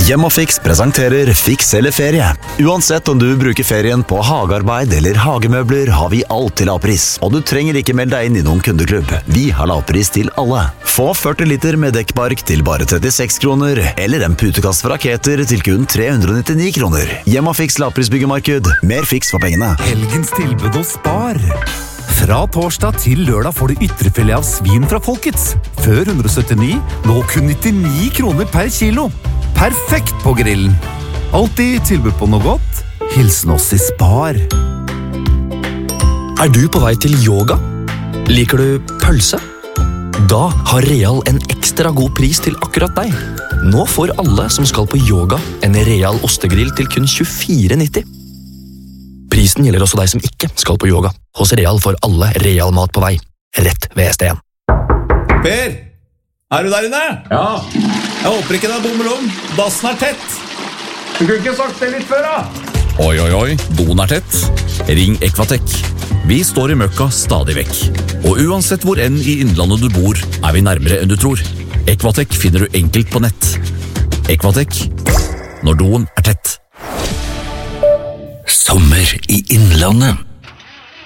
Hjemmefix presenterer Fiks eller ferie. Uansett om du bruker ferien på hagearbeid eller hagemøbler, har vi alt til lavpris. Og du trenger ikke melde deg inn i noen kundeklubb. Vi har lavpris til alle. Få 40 liter med dekkbark til bare 36 kroner, eller en putekast fra Keter til kun 399 kroner. Hjemmefix lavprisbyggemarked. Mer fiks for pengene. Helgens tilbud hos Spar. Fra torsdag til lørdag får du ytrefilet av svin fra Folkets. Før 179, nå kun 99 kroner per kilo. Perfekt på grillen. Alltid tilbud på noe godt. Hilsen oss i Spar. Er du på vei til yoga? Liker du pølse? Da har Real en ekstra god pris til akkurat deg. Nå får alle som skal på yoga en Real ostegrill til kun 24,90. Prisen gjelder også deg som ikke skal på yoga. Hos Real får alle Real mat på vei. Rett ved ST1. Per, er du der inne? Ja. Jeg håper ikke det er bommelom. Dassen er tett. Du kunne ikke sagt det litt før, da. Oi, doen er tett. Ring Equatec. Vi står i møkka stadig vekk. Og uansett hvor enn i innlandet du bor, er vi nærmere enn du tror. Equatec finner du enkelt på nett. Equatec, når doen er tett. Sommer i Innlandet.